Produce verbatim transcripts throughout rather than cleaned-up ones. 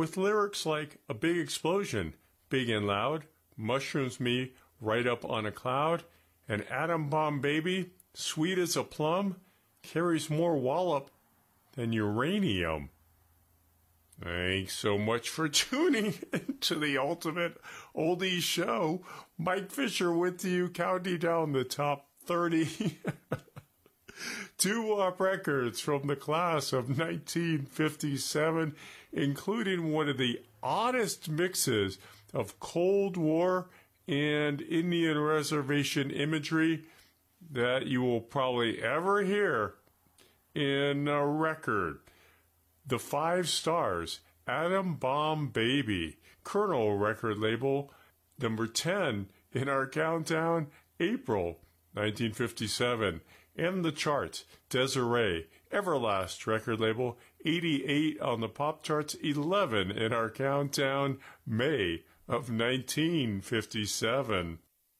with lyrics like A Big Explosion, Big and Loud, Mushrooms Me Right Up on a Cloud, and Atom Bomb Baby, Sweet as a Plum, carries more wallop than uranium. Thanks so much for tuning into the Ultimate Oldies Show. Mike Fisher with you, counting down the top thirty doo-wop records from the class of nineteen fifty-seven, including one of the oddest mixes of Cold War and Indian reservation imagery that you will probably ever hear in a record. The Five Stars, Atom Bomb Baby, Colonel record label, number ten in our countdown, April nineteen fifty-seven. And the charts, Desiree, Everlast record label, eighty-eight on the pop charts, eleven in our countdown, May of nineteen fifty-seven.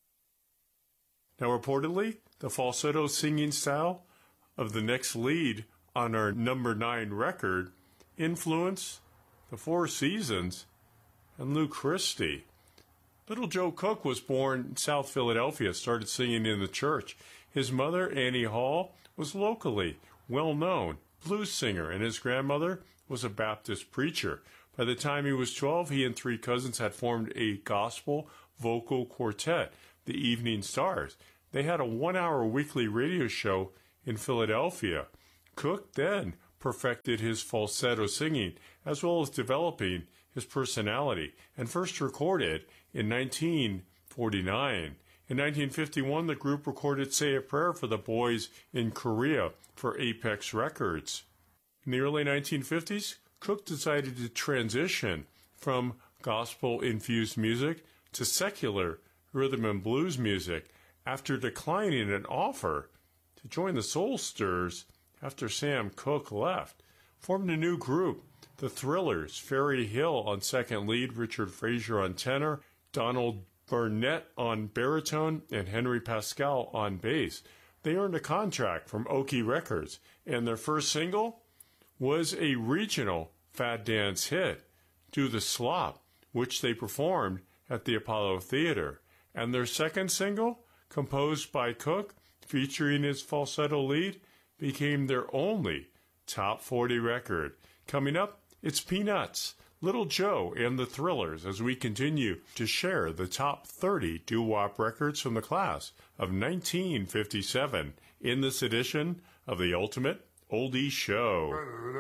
Now reportedly, the falsetto singing style of the next lead on our number nine record influenced the Four Seasons and Lou Christie. Little Joe Cook was born in South Philadelphia, started singing in the church. His mother, Annie Hall, was locally well-known blues singer, and his grandmother was a Baptist preacher. By the time he was twelve, he and three cousins had formed a gospel vocal quartet, the Evening Stars. They had a one-hour weekly radio show in Philadelphia. Cook then perfected his falsetto singing, as well as developing his personality, and first recorded in nineteen forty-nine. In nineteen fifty-one, the group recorded Say a Prayer for the Boys in Korea for Apex Records. In the early nineteen fifties, Cook decided to transition from gospel-infused music to secular rhythm and blues music after declining an offer to join the Soul Stirrers after Sam Cooke left. Formed a new group, the Thrillers, Ferry Hill on second lead, Richard Frazier on tenor, Donald Burnett on baritone, and Henry Pascal on bass. They earned a contract from Oki Records, and their first single was a regional Fad Dance hit, Do the Slop, which they performed at the Apollo Theater. And their second single, composed by Cook, featuring his falsetto lead, became their only top forty record. Coming up, it's Peanuts, Little Joe, and the Thrillers as we continue to share the top thirty doo-wop records from the class of nineteen fifty-seven in this edition of the Ultimate Oldies Show.